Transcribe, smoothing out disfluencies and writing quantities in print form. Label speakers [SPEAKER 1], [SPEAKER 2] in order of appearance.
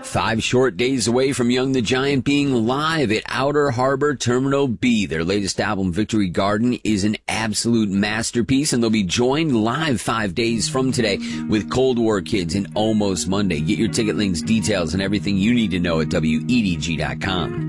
[SPEAKER 1] 5 short days away from Young the Giant being live at Outer Harbor Terminal B. Their latest album, Victory Garden, is an absolute masterpiece, and they'll be joined live 5 days from today with Cold War Kids and Almost Monday. Get your ticket links, details, and everything you need to know at WEDG.com.